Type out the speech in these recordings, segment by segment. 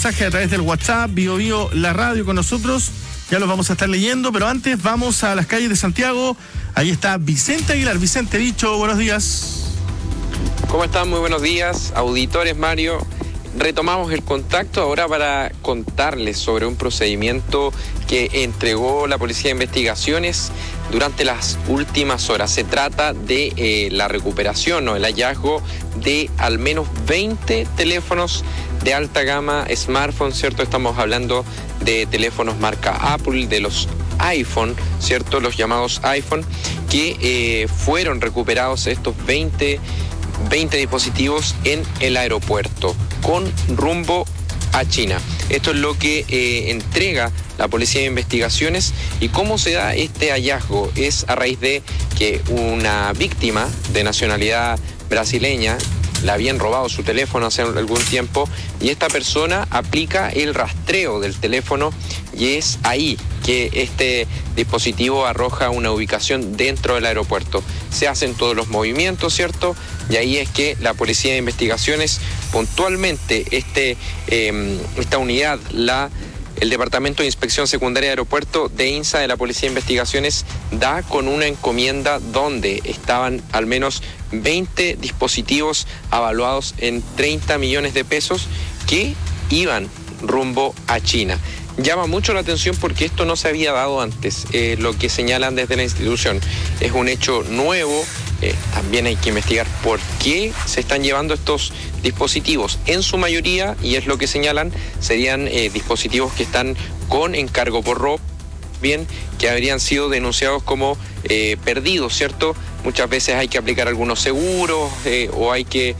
mensaje a través del WhatsApp, Bio la radio con nosotros, ya los vamos a estar leyendo, pero antes vamos a las calles de Santiago. Ahí está Vicente Aguilar. Vicente, Bicho, buenos días. ¿Cómo están? Muy buenos días, auditores. Mario, retomamos el contacto ahora para contarles sobre un procedimiento que entregó la Policía de Investigaciones durante las últimas horas. Se trata de la recuperación o el hallazgo de al menos 20 teléfonos de alta gama, smartphones, ¿cierto? Estamos hablando de teléfonos marca Apple, de los iPhone, ¿cierto? Los llamados iPhone, que fueron recuperados estos 20 dispositivos en el aeropuerto con rumbo a China. Esto es lo que entrega la Policía de Investigaciones. ¿Y cómo se da este hallazgo? Es a raíz de que una víctima de nacionalidad brasileña le habían robado su teléfono hace algún tiempo y esta persona aplica el rastreo del teléfono y es ahí que este dispositivo arroja una ubicación dentro del aeropuerto. Se hacen todos los movimientos, ¿cierto? Y ahí es que la Policía de Investigaciones, puntualmente esta unidad, el Departamento de Inspección Secundaria de Aeropuerto de INSA de la Policía de Investigaciones, da con una encomienda donde estaban al menos 20 dispositivos avaluados en 30 millones de pesos que iban rumbo a China. Llama mucho la atención porque esto no se había dado antes, lo que señalan desde la institución. Es un hecho nuevo, también hay que investigar por qué se están llevando estos dispositivos. En su mayoría, y es lo que señalan, serían dispositivos que están con encargo por robo, bien, que habrían sido denunciados como perdidos, ¿cierto? Muchas veces hay que aplicar algunos seguros o hay que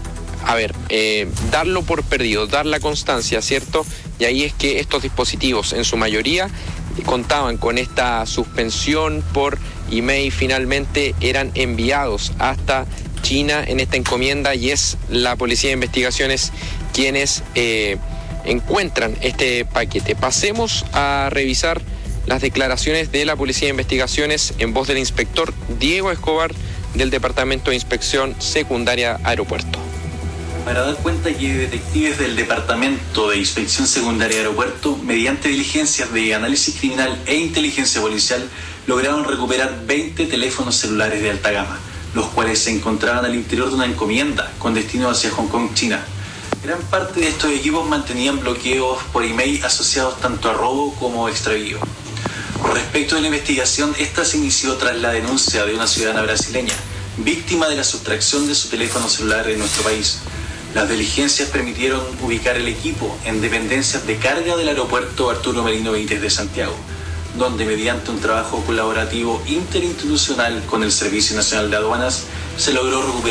darlo por perdido, dar la constancia, ¿cierto? Y ahí es que estos dispositivos, en su mayoría, contaban con esta suspensión por email, finalmente eran enviados hasta China en esta encomienda y es la Policía de Investigaciones quienes encuentran este paquete. Pasemos a revisar las declaraciones de la Policía de Investigaciones en voz del inspector Diego Escobar del Departamento de Inspección Secundaria Aeropuerto. Para dar cuenta que detectives del Departamento de Inspección Secundaria de Aeropuerto, mediante diligencias de análisis criminal e inteligencia policial, lograron recuperar 20 teléfonos celulares de alta gama, los cuales se encontraban al interior de una encomienda con destino hacia Hong Kong, China. Gran parte de estos equipos mantenían bloqueos por email asociados tanto a robo como extravío. Respecto de la investigación, esta se inició tras la denuncia de una ciudadana brasileña, víctima de la sustracción de su teléfono celular en nuestro país. Las diligencias permitieron ubicar el equipo en dependencias de carga del aeropuerto Arturo Merino Benítez de Santiago, donde mediante un trabajo colaborativo interinstitucional con el Servicio Nacional de Aduanas se logró recuperar